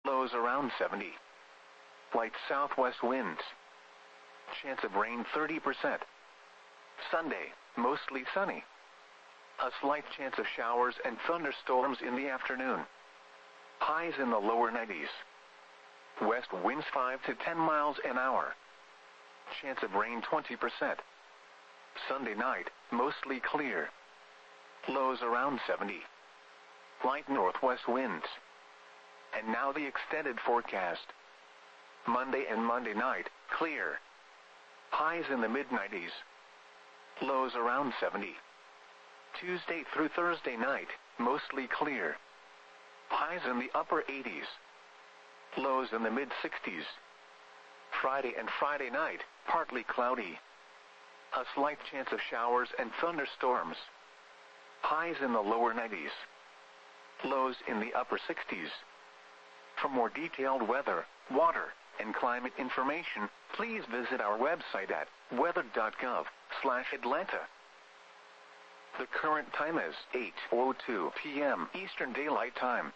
Lows around 70. Light southwest winds. Chance of rain 30%. Sunday, mostly sunny. A slight chance of showers and thunderstorms in the afternoon. Highs in the lower 90s. West winds 5 to 10 miles an hour. Chance of rain 20%. Sunday night, mostly clear. Lows around 70. Light northwest winds. And now the extended forecast. Monday and Monday night, clear. Highs in the mid-90s. Lows around 70. Tuesday through Thursday night, mostly clear. Highs in the upper 80s. Lows in the mid-60s. Friday and Friday night, partly cloudy. A slight chance of showers and thunderstorms. Highs in the lower 90s. Lows in the upper 60s. For more detailed weather, water, and climate information, please visit our website at weather.gov/Atlanta. The current time is 8:02 p.m. Eastern Daylight Time.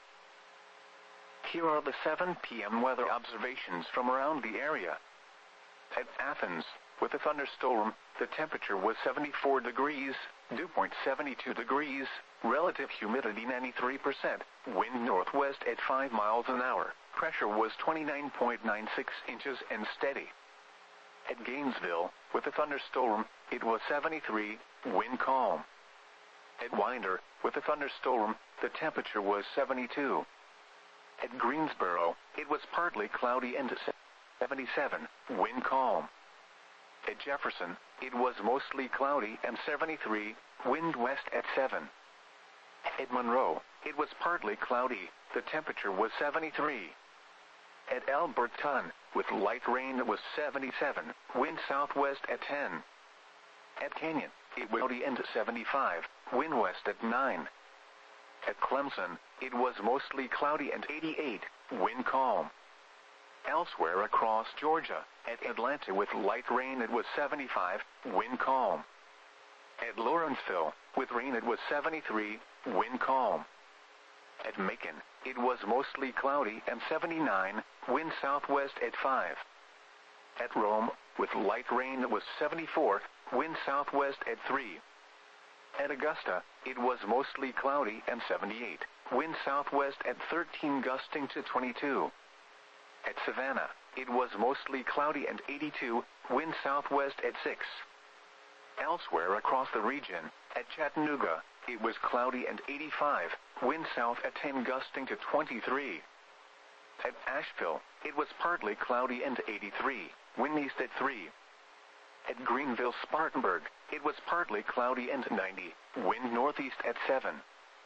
Here are the 7 p.m. weather observations from around the area. At Athens, with a thunderstorm, the temperature was 74 degrees, dew point 72 degrees, relative humidity 93%, wind northwest at 5 miles an hour, pressure was 29.96 inches and steady. At Gainesville, with a thunderstorm, it was 73, wind calm. At Winder, with a thunderstorm, the temperature was 72. At Greensboro, it was partly cloudy and 77, wind calm. At Jefferson, it was mostly cloudy and 73, wind west at 7. At Monroe, it was partly cloudy, the temperature was 73. At Alberton, with light rain it was 77, wind southwest at 10. At Canyon, it was cloudy and 75, wind west at 9. At Clemson, it was mostly cloudy and 88, wind calm. Elsewhere across Georgia, at Atlanta with light rain it was 75, wind calm. At Lawrenceville, with rain it was 73, wind calm. At Macon, it was mostly cloudy and 79, wind southwest at 5. At Rome, with light rain it was 74, wind southwest at 3. At Augusta, it was mostly cloudy and 78, wind southwest at 13 gusting to 22. At Savannah, it was mostly cloudy and 82, wind southwest at 6. Elsewhere across the region, at Chattanooga, it was cloudy and 85, wind south at 10 gusting to 23. At Asheville, it was partly cloudy and 83, wind east at 3. At Greenville-Spartanburg, it was partly cloudy and 90, wind northeast at 7.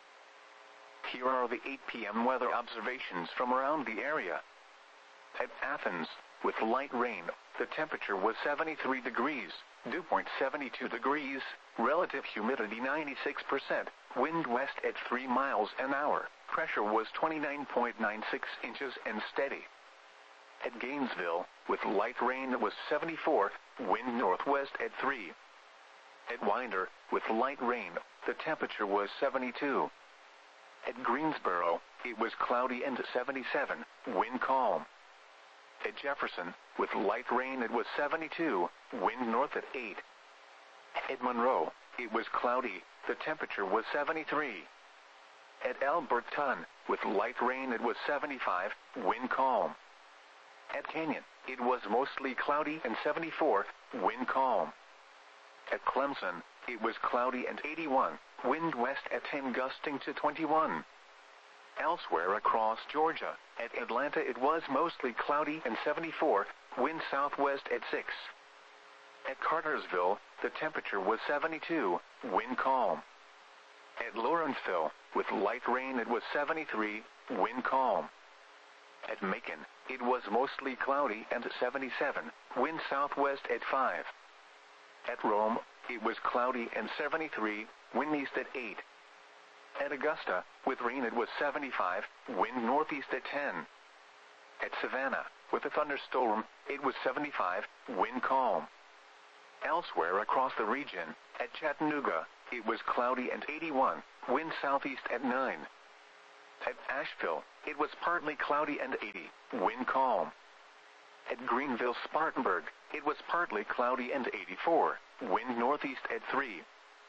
Here are the 8 p.m. weather observations from around the area. At Athens, with light rain, the temperature was 73 degrees, dew point 72 degrees, relative humidity 96%, wind west at 3 miles an hour, pressure was 29.96 inches and steady. At Gainesville, with light rain it was 74, wind northwest at 3. At Winder, with light rain, the temperature was 72. At Greensboro, it was cloudy and 77, wind calm. At Jefferson, with light rain it was 72, wind north at 8. At Monroe, it was cloudy, the temperature was 73. At Alberton, with light rain it was 75, wind calm. At Canyon, it was mostly cloudy and 74, wind calm. At Clemson, it was cloudy and 81, wind west at 10 gusting to 21. Elsewhere across Georgia, at Atlanta it was mostly cloudy and 74, wind southwest at 6. At Cartersville, the temperature was 72, wind calm. At Lawrenceville, with light rain it was 73, wind calm. At Macon, it was mostly cloudy and 77, wind southwest at 5. At Rome, it was cloudy and 73, wind east at 8. At Augusta, with rain it was 75, wind northeast at 10. At Savannah, with a thunderstorm, it was 75, wind calm. Elsewhere across the region, at Chattanooga, it was cloudy and 81, wind southeast at 9. At Asheville, it was partly cloudy and 80, wind calm. At Greenville Spartanburg, it was partly cloudy and 84, wind northeast at 3.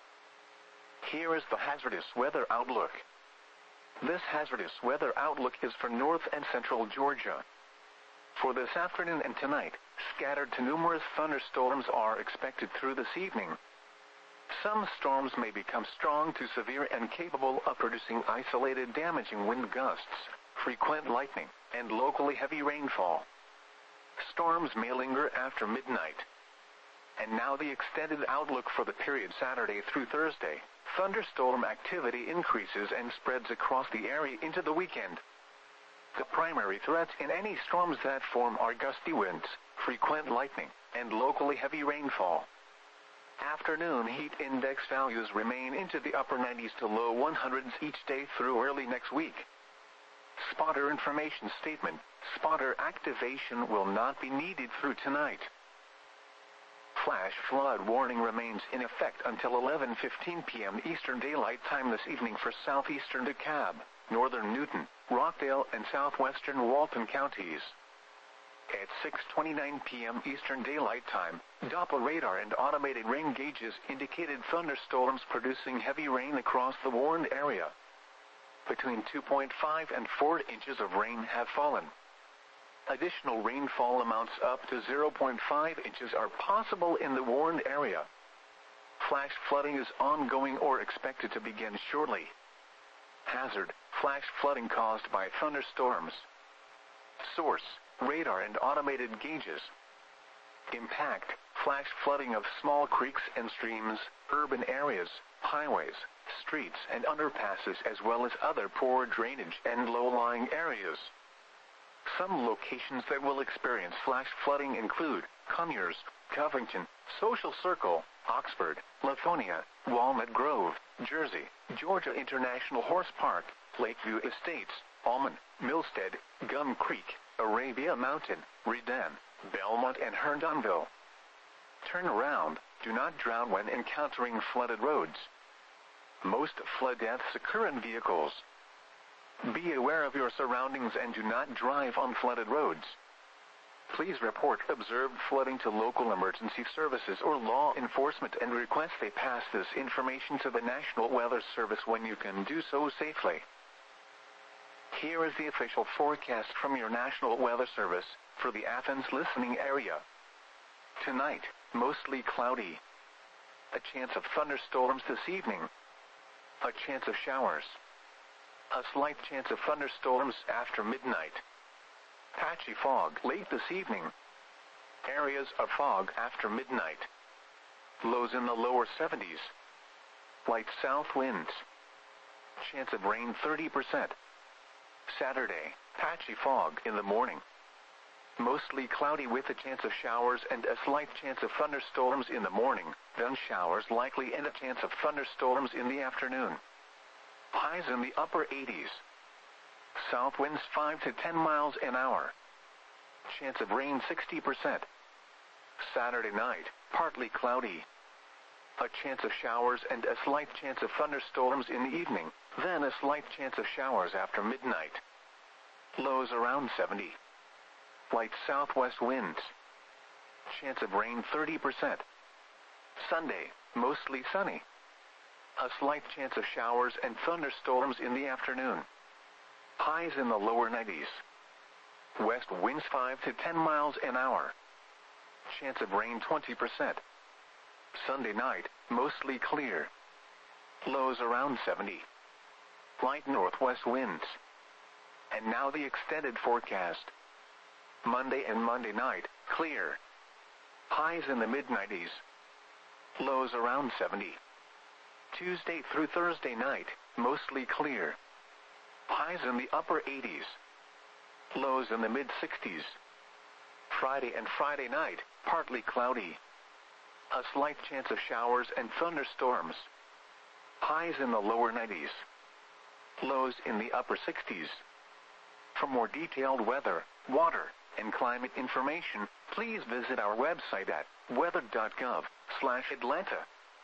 Here is the hazardous weather outlook. This hazardous weather outlook is for north and central Georgia. For this afternoon and tonight, scattered to numerous thunderstorms are expected through this evening. Some storms may become strong to severe and capable of producing isolated damaging wind gusts, frequent lightning, and locally heavy rainfall. Storms may linger after midnight. And now the extended outlook for the period Saturday through Thursday. Thunderstorm activity increases and spreads across the area into the weekend. The primary threats in any storms that form are gusty winds, frequent lightning, and locally heavy rainfall. Afternoon heat index values remain into the upper 90s to low 100s each day through early next week. Spotter information statement: spotter activation will not be needed through tonight. Flash flood warning remains in effect until 11:15 p.m. Eastern Daylight Time this evening for southeastern DeKalb, northern Newton, Rockdale, and southwestern Walton counties. At 6:29 p.m. Eastern Daylight Time, Doppler radar and automated rain gauges indicated thunderstorms producing heavy rain across the warned area. Between 2.5 and 4 inches of rain have fallen. Additional rainfall amounts up to 0.5 inches are possible in the warned area. Flash flooding is ongoing or expected to begin shortly. Hazard: flash flooding caused by thunderstorms. Source: radar and automated gauges. Impact: flash flooding of small creeks and streams, urban areas, highways, streets and underpasses, as well as other poor drainage and low-lying areas. Some locations that will experience flash flooding include Conyers, Covington, Social Circle, Oxford, Lithonia, Walnut Grove, Jersey, Georgia International Horse Park, Lakeview Estates, Almond, Milstead, Gum Creek, Arabia Mountain, Redan, Belmont, and Herndonville. Turn around. Do not drown when encountering flooded roads. Most flood deaths occur in vehicles. Be aware of your surroundings and do not drive on flooded roads. Please report observed flooding to local emergency services or law enforcement and request they pass this information to the National Weather Service when you can do so safely. Here is the official forecast from your National Weather Service for the Athens listening area. Tonight, mostly cloudy. A chance of thunderstorms this evening. A chance of showers. A slight chance of thunderstorms after midnight. Patchy fog late this evening. Areas of fog after midnight. Lows in the lower 70s. Light south winds. Chance of rain 30%. Saturday, patchy fog in the morning. Mostly cloudy with a chance of showers and a slight chance of thunderstorms in the morning, then showers likely and a chance of thunderstorms in the afternoon. Highs in the upper 80s. South winds 5 to 10 miles an hour. Chance of rain 60%. Saturday night, partly cloudy. A chance of showers and a slight chance of thunderstorms in the evening, then a slight chance of showers after midnight. Lows around 70. Light southwest winds. Chance of rain 30%. Sunday, mostly sunny. A slight chance of showers and thunderstorms in the afternoon. Highs in the lower 90s. West winds 5 to 10 miles an hour. Chance of rain 20%. Sunday night, mostly clear. Lows around 70. Light northwest winds. And now the extended forecast. Monday and Monday night, clear. Highs in the mid-90s. Lows around 70. Tuesday through Thursday night, mostly clear. Highs in the upper 80s. Lows in the mid-60s. Friday and Friday night, partly cloudy. A slight chance of showers and thunderstorms. Highs in the lower 90s. Lows in the upper 60s. For more detailed weather, water, and climate information, please visit our website at weather.gov/Atlanta.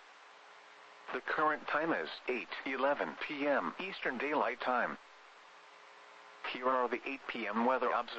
The current time is 8:11 p.m. Eastern Daylight Time. Here are the 8 p.m. weather observations.